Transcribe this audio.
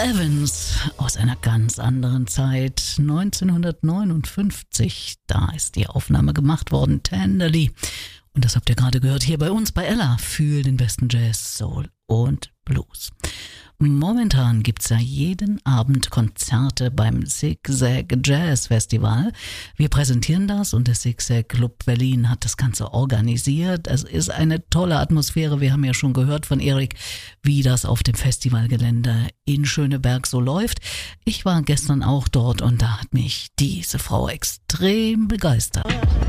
Evans aus einer ganz anderen Zeit, 1959, da ist die Aufnahme gemacht worden, Tenderly. Und das habt ihr gerade gehört hier bei uns bei Ella für den besten Jazz, Soul und Blues. Momentan gibt's ja jeden Abend Konzerte beim Zigzag Jazz Festival. Wir präsentieren das und der Zigzag Club Berlin hat das Ganze organisiert. Es ist eine tolle Atmosphäre. Wir haben ja schon gehört von Erik, wie das auf dem Festivalgelände in Schöneberg so läuft. Ich war gestern auch dort und da hat mich diese Frau extrem begeistert.